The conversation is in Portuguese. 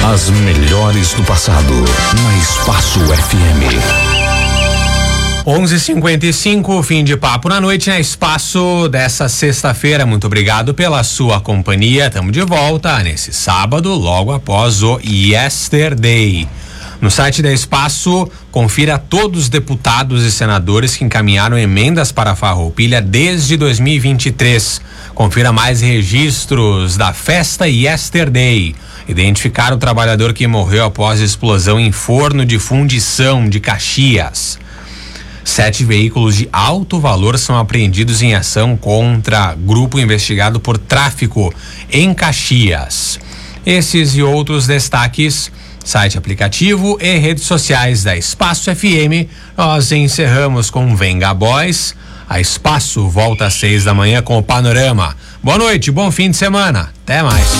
As melhores do passado, na Espaço FM. 11:55, fim de papo na noite na Espaço dessa sexta-feira. Muito obrigado pela sua companhia. Estamos de volta nesse sábado, logo após o Yesterday. No site da Espaço, confira todos os deputados e senadores que encaminharam emendas para a Farroupilha desde 2023. Confira mais registros da festa Yesterday. Identificar o trabalhador que morreu após explosão em forno de fundição de Caxias. 7 veículos de alto valor são apreendidos em ação contra grupo investigado por tráfico em Caxias. Esses e outros destaques, site, aplicativo e redes sociais da Espaço FM. Nós encerramos com Venga Boys. A Espaço volta às 6 da manhã com o Panorama. Boa noite, bom fim de semana. Até mais.